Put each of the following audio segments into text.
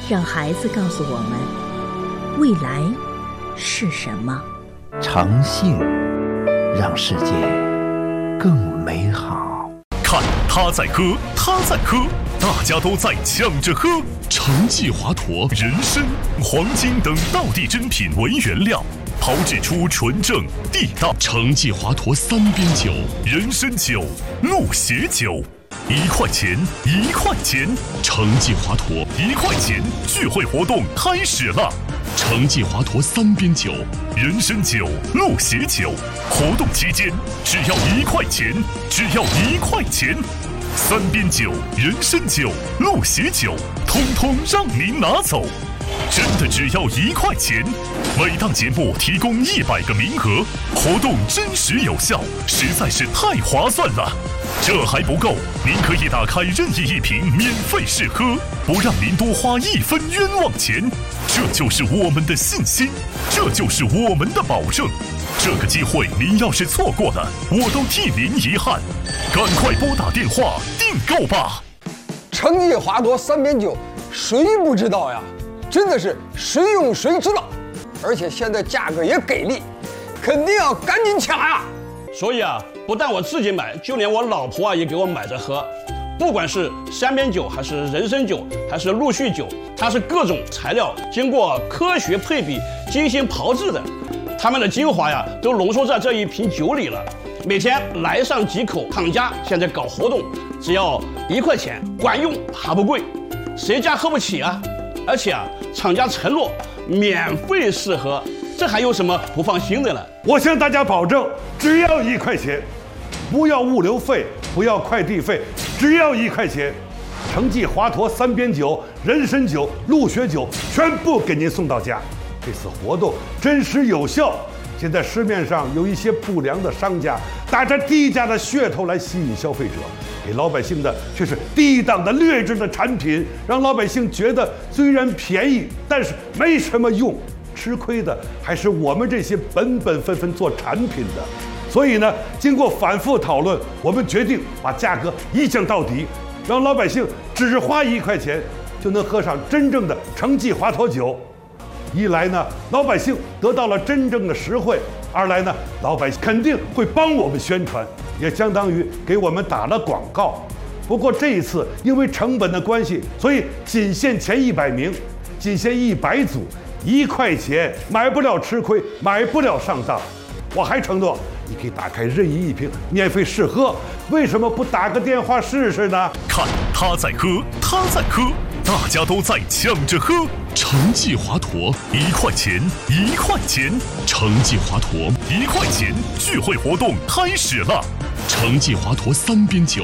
让孩子告诉我们未来是什么。 诚信让世界更美好。 看他在喝，他在喝，大家都在抢着喝。橙记华佗、人参、黄金等道地珍品为原料，炮制出纯正地道橙记华佗3边酒、人参酒、鹿血酒。1块钱，1块钱，橙记华佗1块钱聚会活动开始了。橙记华佗3边酒、人参酒、鹿血酒，活动期间只要1块钱，只要1块钱。3边酒、人参酒、鹿血酒，通通让您拿走，真的只要1块钱。每档节目提供100个名额，活动真实有效，实在是太划算了。这还不够，您可以打开任意一瓶免费试喝，不让您多花1分冤枉钱。这就是我们的信心，这就是我们的保证。这个机会您要是错过了，我都替您遗憾。赶快拨打电话订购吧。 橙记华佗3边酒，谁不知道呀？真的是谁用谁知道，而且现在价格也给力，肯定要赶紧抢呀！ 所以啊，不但我自己买，就连我老婆啊也给我买着喝。不管是3边酒，还是人参酒，还是陆续酒，它是各种材料经过科学配比、精心炮制的，它们的精华呀都浓缩在这一瓶酒里了。每天来上几口，厂家现在搞活动，只要1块钱，管用还不贵，谁家喝不起啊？而且啊，厂家承诺免费试喝，这还有什么不放心的呢？ 我向大家保证，只要1块钱，不要物流费，不要快递费，只要1块钱。橙记华佗3边酒、人参酒、鹿血酒全部给您送到家。这次活动真实有效。现在市面上有一些不良的商家打着低价的噱头来吸引消费者，给老百姓的却是低档的劣质的产品，让老百姓觉得虽然便宜，但是没什么用。吃亏的还是我们这些本分做产品的。所以呢，经过反复讨论，我们决定把价格一降到底，让老百姓只花1块钱就能喝上真正的橙记华佗酒。一来呢，老百姓得到了真正的实惠；二来呢，老百姓肯定会帮我们宣传，也相当于给我们打了广告。不过这一次因为成本的关系，所以仅限前100名，仅限100组，1块钱买不了吃亏，买不了上当。我还承诺，你可以打开任意一瓶免费试喝，为什么不打个电话试试呢？ 看他在喝，他在喝，大家都在抢着喝。橙记华佗1块钱，1块钱，橙记华佗1块钱聚会活动开始了。橙记华佗3边酒。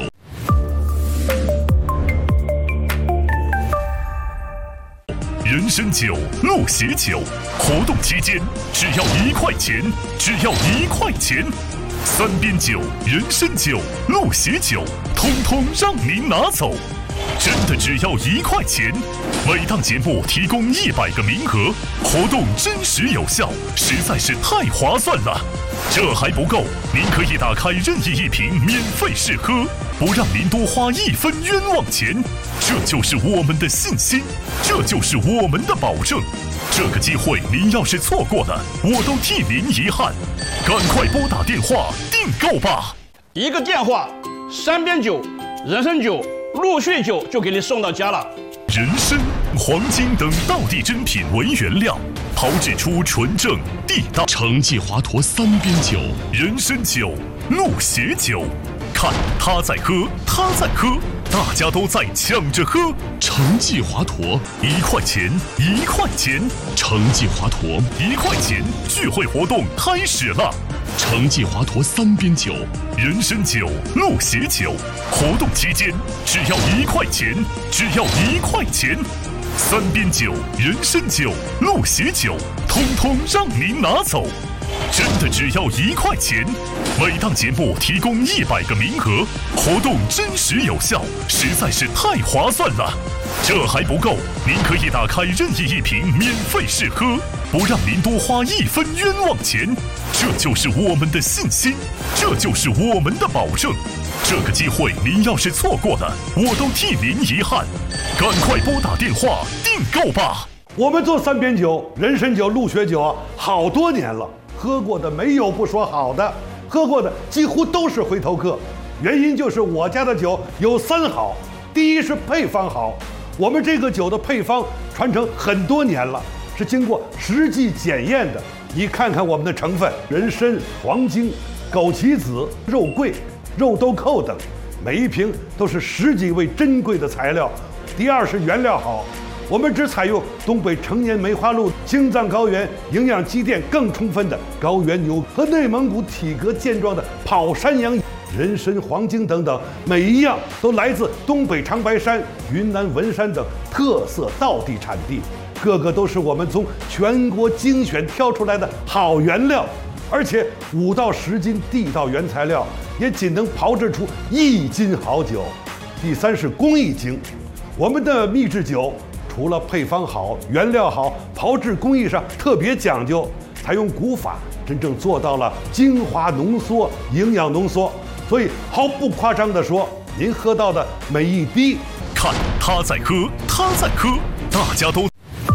人参酒、鹿血酒，活动期间只要1块钱，只要1块钱。3边酒、人参酒、鹿血酒，通通让您拿走，真的只要1块钱。每档节目提供100个名额，活动真实有效，实在是太划算了。这还不够，您可以打开任意一瓶免费试喝，不让您多花1分冤枉钱。这就是我们的信心，这就是我们的保证。这个机会您要是错过了，我都替您遗憾。赶快拨打电话订购吧。 一个电话，3边酒、人参酒、陆续酒就给你送到家了。 人参、黄金等道地珍品为原料，炮制出纯正地道橙记华佗3边酒、人参酒、鹿血酒。看他在喝，他在喝，大家都在抢着喝。橙记华佗1块钱，1块钱，橙记华佗1块钱聚会活动开始了。橙记华佗3边酒、人参酒、鹿血酒，活动期间只要1块钱，只要1块钱。3边酒、人参酒、鹿血酒，通通让您拿走， 真的只要1块钱。每档节目提供100个名额，活动真实有效，实在是太划算了。这还不够，您可以打开任意一瓶免费试喝，不让您多花1分冤枉钱。这就是我们的信心，这就是我们的保证。这个机会您要是错过了，我都替您遗憾。赶快拨打电话订购吧。 我们做三边酒、人参酒、鹿血酒啊，好多年了，喝过的没有不说好的，喝过的几乎都是回头客。原因就是我家的酒有3好，第一是配方好，我们这个酒的配方传承很多年了，是经过实际检验的。你看看我们的成分：人参、黄精、枸杞子、肉桂、肉豆蔻等，每一瓶都是10几位珍贵的材料。第二是原料好，我们只采用东北成年梅花鹿青藏高原营养积淀更充分的高原牛和内蒙古体格健壮的跑山羊。人参、黄精等等，每一样都来自东北长白山、云南文山等特色道地产地，个个都是我们从全国精选挑出来的好原料，而且5到10斤地道原材料也仅能炮制出1斤好酒。第三是工艺精，我们的秘制酒除了配方好、原料好，炮制工艺上特别讲究，采用古法，真正做到了精华浓缩、营养浓缩。所以毫不夸张地说，您喝到的每一滴， 看他在喝，他在喝，大家都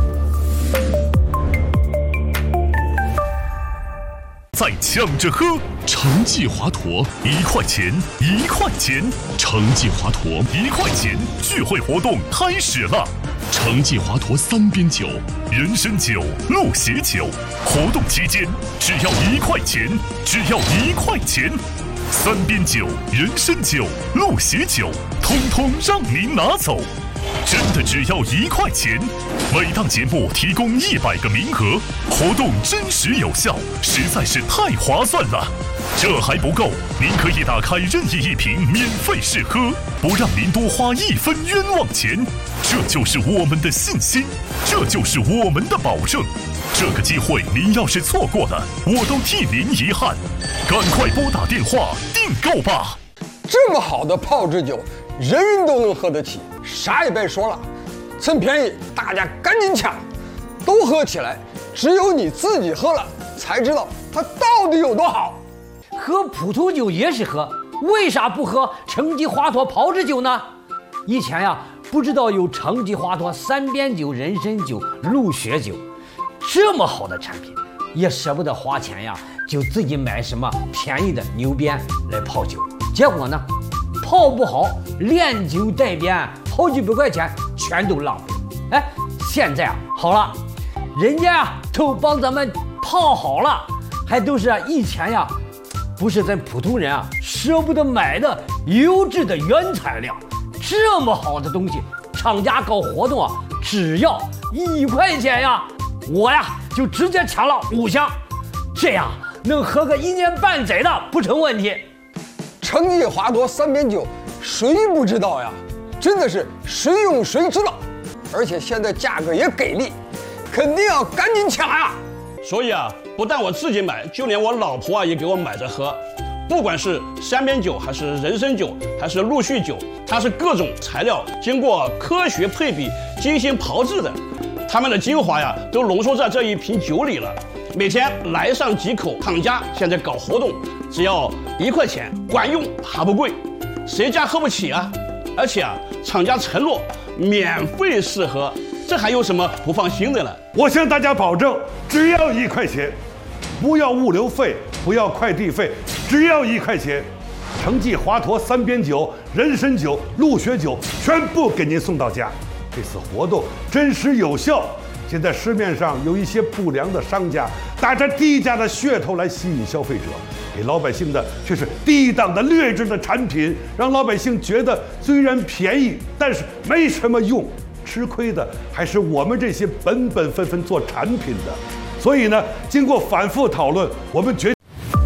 在抢着喝。橙记华佗1块钱，1块钱，橙记华佗1块钱，聚会活动开始了。橙记华佗3边酒、人参酒、鹿血酒，活动期间只要1块钱，只要1块钱。3边酒、人参酒、鹿血酒，通通让您拿走，真的只要1块钱。每档节目提供100个名额，活动真实有效，实在是太划算了。这还不够，您可以打开任意一瓶免费试喝，不让您多花1分冤枉钱。这就是我们的信心，这就是我们的保证。这个机会您要是错过了，我都替您遗憾。赶快拨打电话订购吧。 这么好的炮制酒，人人都能喝得起，啥也别说了，趁便宜大家赶紧抢，都喝起来。只有你自己喝了才知道它到底有多好。 喝普通酒也是喝，为啥不喝橙记华佗炮制酒呢？以前呀，不知道有橙记华佗3边酒、人参酒、鹿血酒，这么好的产品，也舍不得花钱呀，就自己买什么便宜的牛鞭来泡酒，结果呢，泡不好，连酒带鞭，好几百块钱全都浪费。哎，现在啊好了，人家呀都帮咱们泡好了，还都是以前呀不是咱普通人啊舍不得买的优质的原材料。这么好的东西，厂家搞活动啊，只要1块钱呀，我呀就直接抢了5箱，这样能喝个1年半载的不成问题。 橙记华佗3边酒，谁不知道呀？真的是谁用谁知道，而且现在价格也给力，肯定要赶紧抢呀！ 所以啊，不但我自己买，就连我老婆啊也给我买着喝。不管是3边酒，还是人参酒，还是鹿血酒，它是各种材料经过科学配比、精心炮制的，它们的精华呀都浓缩在这一瓶酒里了。每天来上几口，厂家现在搞活动，只要1块钱，管用还不贵，谁家喝不起啊？而且啊，厂家承诺免费试喝，这还有什么不放心的呢？ 我向大家保证，只要1块钱，不要物流费，不要快递费，只要1块钱。橙记华佗3边酒、人参酒、鹿血酒全部给您送到家。这次活动真实有效。现在市面上有一些不良的商家打着低价的噱头来吸引消费者，给老百姓的却是低档的劣质的产品，让老百姓觉得虽然便宜，但是没什么用。吃亏的还是我们这些本本分分做产品的。所以呢，经过反复讨论，我们决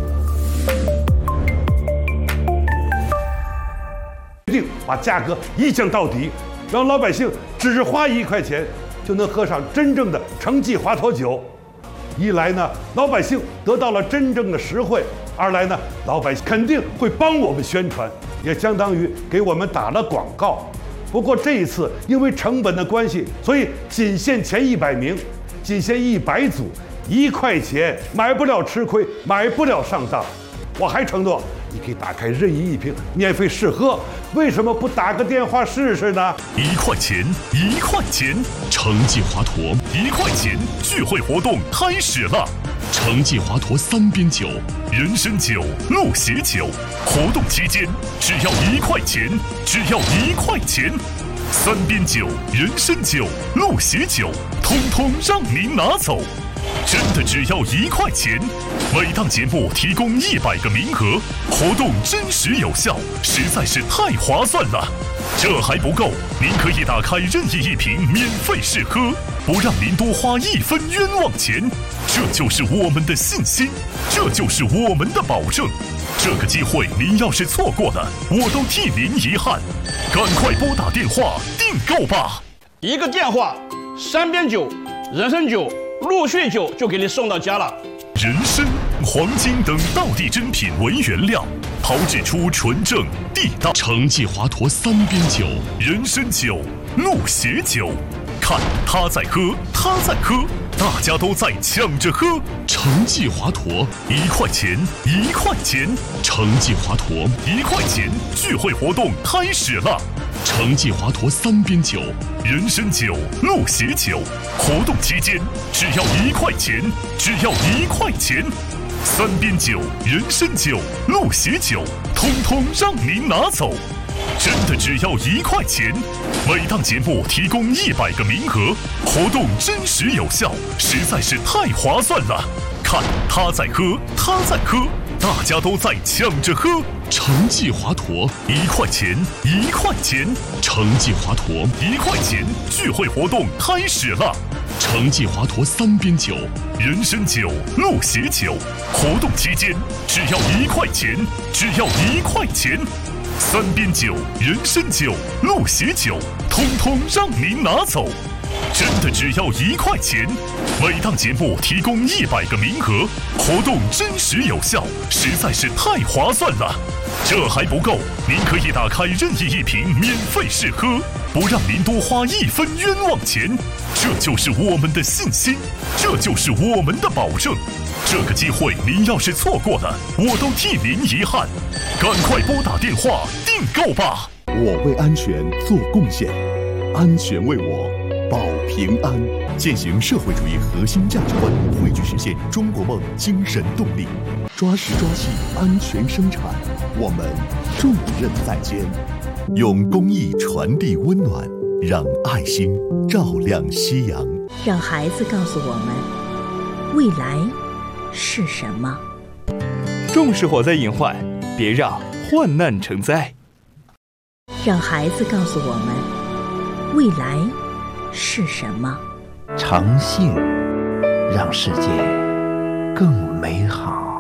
定把价格一降到底，让老百姓只花1块钱就能喝上真正的橙记华佗酒。 一来呢，老百姓得到了真正的实惠；二来呢，老百姓肯定会帮我们宣传，也相当于给我们打了广告。不过这一次因为成本的关系，所以仅限前100名，仅限100组，1块钱买不了吃亏，买不了上当。我还承诺，你可以打开任意一瓶免费试喝，为什么不打个电话试试呢 ？1块钱，1块钱，成绩华佗1块钱聚会活动开始了。成绩华佗3边酒、人参酒、鹿血酒，活动期间只要1块钱，只要1块钱，3边酒、人参酒、鹿血酒，通通让您拿走。真的只要1块钱，每档节目提供100个名额，活动真实有效，实在是太划算了。这还不够，您可以打开任意一瓶免费试喝，不让您多花1分冤枉钱。这就是我们的信心，这就是我们的保证。这个机会您要是错过了，我都替您遗憾。赶快拨打电话订购吧！ 一个电话，3边酒、人参酒、鹿血酒就给你送到家了。 人参、黄金等道地珍品为原料，炮制出纯正地道。成绩华佗3边酒、人参酒、鹿血酒，看他在喝，他在喝，大家都在抢着喝。成绩华佗1块钱，1块钱，成绩华佗1块钱聚会活动开始了。成绩华佗3边酒、人参酒、鹿血酒，活动期间只要1块钱，只要1块钱，3边酒、人参酒、鹿血酒，通通让您拿走。真的只要1块钱，每档节目提供100个名额，活动真实有效，实在是太划算了。看他在喝，他在喝，大家都在抢着喝。成绩华佗1块钱，1块钱，成绩华佗1块钱聚会活动开始了。成绩华佗3边酒、人参酒、鹿血酒，活动期间只要1块钱，只要1块钱，3边酒、人参酒、鹿血酒，通通让您拿走。真的只要1块钱，每档节目提供100个名额，活动真实有效，实在是太划算了。这还不够，您可以打开任意一瓶免费试喝，不让您多花1分冤枉钱。这就是我们的信心，这就是我们的保证。这个机会您要是错过了，我都替您遗憾。赶快拨打电话订购吧！ 我为安全做贡献，安全为我保平安。践行社会主义核心价值观，汇聚实现中国梦精神动力，抓实抓细安全生产，我们重任在肩，用公益传递温暖，让爱心照亮夕阳， 让孩子告诉我们未来是什么。 重视火灾隐患，别让患难成灾。 让孩子告诉我们未来是什么。 诚信让世界更美好。